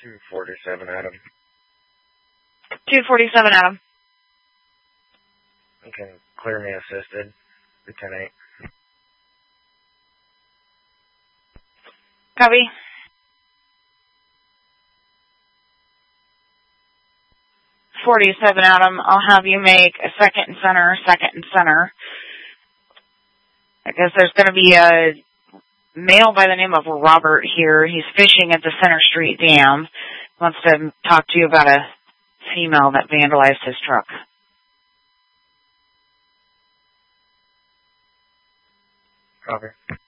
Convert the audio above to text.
247, Adam. 247, Adam. You can clear me assisted, Lieutenant. Copy. .47, Adam. I'll have you make a second and center. I guess there's going to be a male by the name of Robert here. He's fishing at the Center Street Dam. Wants to talk to you about a female that vandalized his truck. Copy.